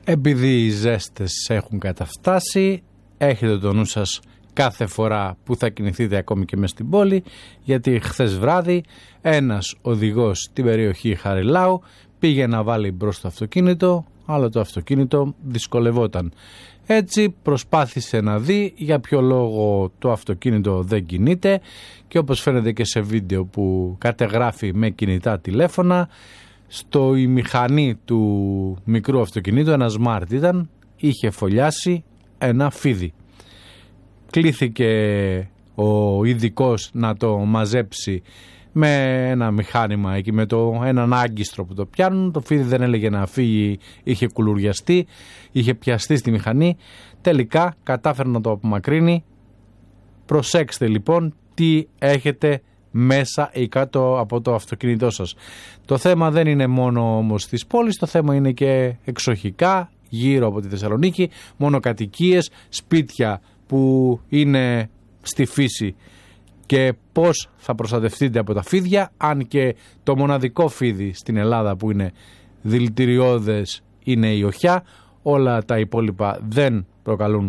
Επειδή οι ζέστες έχουν καταφτάσει, έχετε το νου σας κάθε φορά που θα κινηθείτε ακόμη και μες στην πόλη, γιατί χθες βράδυ ένας οδηγός στην περιοχή Χαριλάου πήγε να βάλει μπρος το αυτοκίνητο, αλλά το αυτοκίνητο δυσκολευόταν. Έτσι προσπάθησε να δει για ποιο λόγο το αυτοκίνητο δεν κινείται και όπως φαίνεται και σε βίντεο που κατεγράφει με κινητά τηλέφωνα, στο η μηχανή του μικρού αυτοκινήτου, ένα smart ήταν, είχε φωλιάσει ένα φίδι. Κλήθηκε ο ειδικός να το μαζέψει με ένα μηχάνημα εκεί, με έναν άγκιστρο που το πιάνουν. Το φίδι δεν έλεγε να φύγει, είχε κουλουριαστεί, είχε πιαστεί στη μηχανή. Τελικά κατάφερε να το απομακρύνει. Προσέξτε λοιπόν τι έχετε μέσα ή κάτω από το αυτοκίνητό σας. Το θέμα δεν είναι μόνο όμως της πόλης, το θέμα είναι και εξοχικά γύρω από τη Θεσσαλονίκη, μονοκατοικίες, σπίτια που είναι στη φύση και πώς θα προστατευτείτε από τα φίδια, αν και το μοναδικό φίδι στην Ελλάδα που είναι δηλητηριώδες είναι η οχιά, όλα τα υπόλοιπα δεν προκαλούν